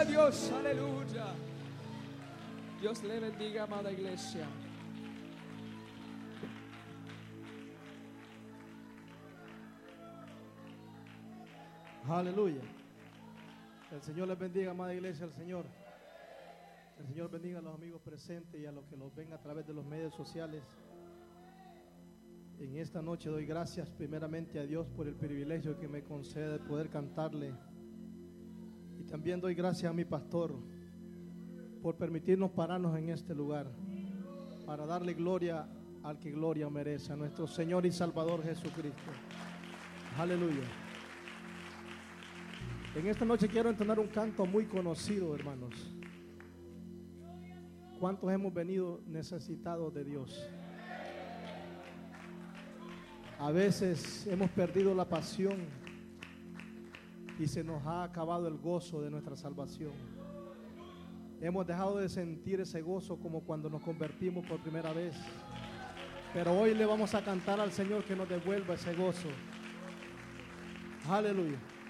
a Dios, aleluya. Dios le bendiga, amada iglesia. Aleluya. El Señor les bendiga, amada iglesia, el Señor bendiga a los amigos presentes y a los que los ven a través de los medios sociales. En esta noche doy gracias primeramente a Dios por el privilegio que me concede de poder cantarle. Y también doy gracias a mi pastor por permitirnos pararnos en este lugar para darle gloria al que gloria merece, a nuestro Señor y Salvador Jesucristo. Aleluya. En esta noche quiero entonar un canto muy conocido, hermanos. ¿Cuántos hemos venido necesitados de Dios? A veces hemos perdido la pasión y se nos ha acabado el gozo de nuestra salvación. Hemos dejado de sentir ese gozo como cuando nos convertimos por primera vez. Pero hoy le vamos a cantar al Señor que nos devuelva ese gozo. Aleluya.